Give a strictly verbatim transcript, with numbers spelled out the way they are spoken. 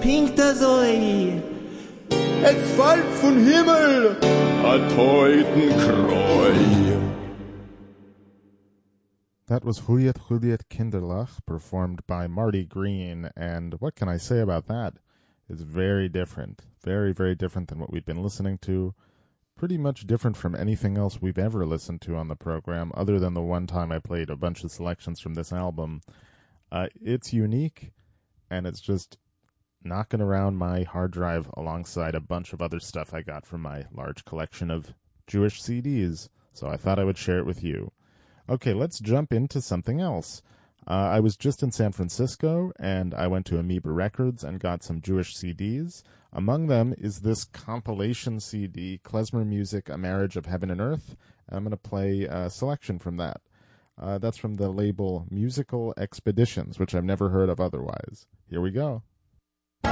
pinkt er so. Es fällt vom Himmel a Teutenkreu. That was Juliet Juliet Kinderlach, performed by Marty Green, and what can I say about that? It's very different. Very, very different than what we've been listening to. Pretty much different from anything else we've ever listened to on the program, other than the one time I played a bunch of selections from this album. Uh, it's unique, and it's just knocking around my hard drive alongside a bunch of other stuff I got from my large collection of Jewish C Ds, so I thought I would share it with you. Okay, let's jump into something else. Uh, I was just in San Francisco, and I went to Amoeba Records and got some Jewish C Ds. Among them is this compilation C D, Klezmer Music, A Marriage of Heaven and Earth. I'm going to play a selection from that. Uh, that's from the label Musical Expeditions, which I've never heard of otherwise. Here we go.